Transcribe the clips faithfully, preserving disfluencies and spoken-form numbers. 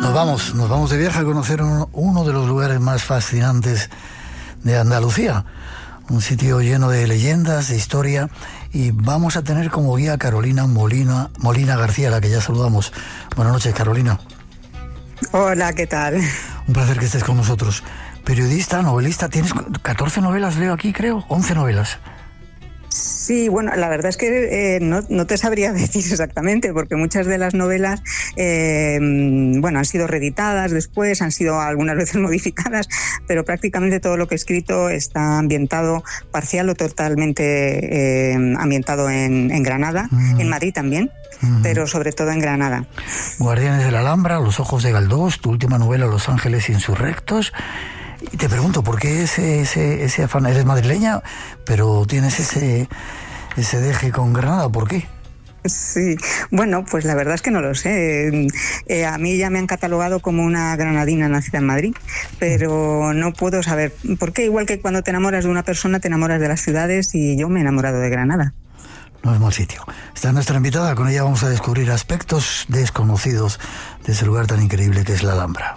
Nos vamos, nos vamos de viaje a conocer uno, uno de los lugares más fascinantes de Andalucía. Un sitio lleno de leyendas, de historia, y vamos a tener como guía a Carolina Molina, Molina García, a la que ya saludamos. Buenas noches, Carolina. Hola, ¿qué tal? Un placer que estés con nosotros. Periodista, novelista, tienes catorce novelas, leo aquí, creo, once novelas. Sí, bueno, la verdad es que eh, no, no te sabría decir exactamente, porque muchas de las novelas eh, bueno, han sido reeditadas después, han sido algunas veces modificadas, pero prácticamente todo lo que he escrito está ambientado parcial o totalmente eh, ambientado en, en Granada, uh-huh. en Madrid también, uh-huh. pero sobre todo en Granada. Guardianes de la Alhambra, Los ojos de Galdós, tu última novela Los ángeles insurrectos. Y te pregunto, ¿por qué ese, ese, ese afán? Eres madrileña, pero tienes ese, ese deje con Granada, ¿por qué? Sí, bueno, pues la verdad es que no lo sé. Eh, a mí ya me han catalogado como una granadina nacida en Madrid, pero no puedo saber por qué. Igual que cuando te enamoras de una persona, te enamoras de las ciudades, y yo me he enamorado de Granada. No es mal sitio. Está nuestra invitada, con ella vamos a descubrir aspectos desconocidos de ese lugar tan increíble que es la Alhambra.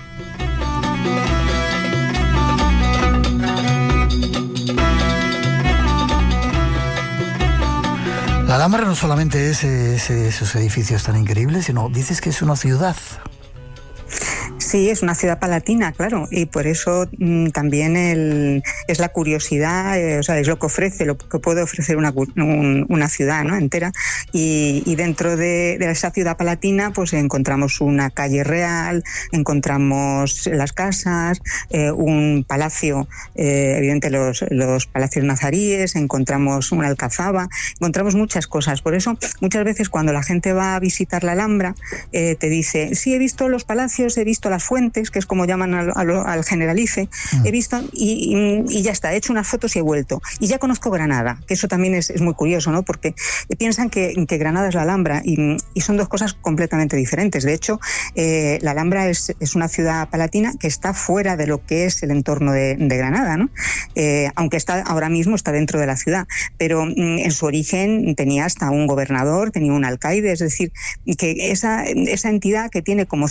La Alhambra no solamente es ese, esos edificios tan increíbles, sino dices que es una ciudad. Sí, es una ciudad palatina, claro, y por eso mmm, también el, es la curiosidad, eh, o sea, es lo que ofrece, lo que puede ofrecer una, un, una ciudad, ¿no?, entera, y, y dentro de, de esa ciudad palatina pues encontramos una calle real, encontramos las casas, eh, un palacio, eh, evidente los, los palacios nazaríes, encontramos una alcazaba, encontramos muchas cosas. Por eso muchas veces cuando la gente va a visitar la Alhambra eh, te dice, sí, he visto los palacios, he visto las fuentes, que es como llaman al, al, al Generalife, mm. he visto y, y, y ya está, he hecho unas fotos y he vuelto. Y ya conozco Granada, que eso también es, es muy curioso, ¿no? Porque piensan que, que Granada es la Alhambra y, y son dos cosas completamente diferentes. De hecho, eh, la Alhambra es, es una ciudad palatina que está fuera de lo que es el entorno de, de Granada, ¿no? Eh, aunque está ahora mismo está dentro de la ciudad, pero mm, en su origen tenía hasta un gobernador, tenía un alcaide, es decir, que esa, esa entidad que tiene como